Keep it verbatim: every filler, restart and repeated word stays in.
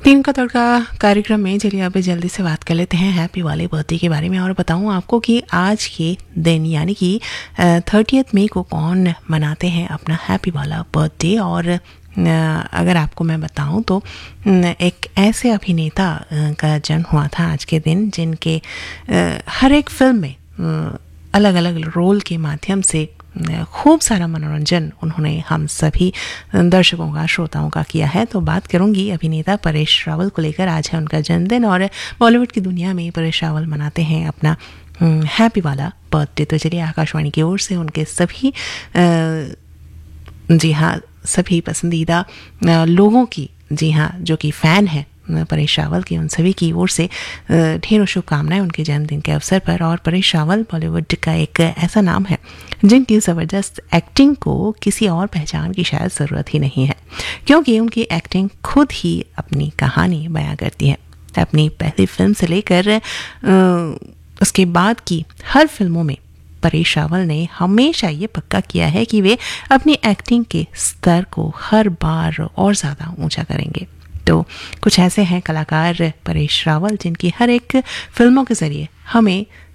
तीन का तड़का कार्यक्रम में चलिए अब जल्दी से बात कर लेते हैं हैप्पी वाले बर्थडे के बारे में और बताऊं आपको कि आज के दिन यानी कि थर्टियथ मई को कौन मनाते हैं अपना हैप्पी वाला बर्थडे। और अगर आपको मैं बताऊं तो एक ऐसे अभिनेता का जन्म हुआ था आज के दिन जिनके हर एक फिल्म में अलग अलग रोल के माध्यम से खूब सारा मनोरंजन उन्होंने हम सभी दर्शकों का श्रोताओं का किया है। तो बात करूंगी अभिनेता परेश रावल को लेकर। आज है उनका जन्मदिन और बॉलीवुड की दुनिया में परेश रावल मनाते हैं अपना हैप्पी वाला बर्थडे। तो चलिए आकाशवाणी की ओर से उनके सभी जी हाँ सभी पसंदीदा लोगों की जी हाँ जो कि फ़ैन हैं परेश रावल की, उन सभी की ओर से ढेरों शुभकामनाएं उनके जन्मदिन के अवसर पर। और परेश रावल बॉलीवुड का एक ऐसा नाम है जिनकी ज़बरदस्त एक्टिंग को किसी और पहचान की शायद ज़रूरत ही नहीं है, क्योंकि उनकी एक्टिंग खुद ही अपनी कहानी बयां करती है। अपनी पहली फिल्म से लेकर उसके बाद की हर फिल्मों में परेश रावल ने हमेशा ये पक्का किया है कि वे अपनी एक्टिंग के स्तर को हर बार और ज़्यादा ऊंचा करेंगे। तो कुछ ऐसे हैं कलाकार परेश रावल जिनकी हर एक फिल्मों के ज़रिए हमें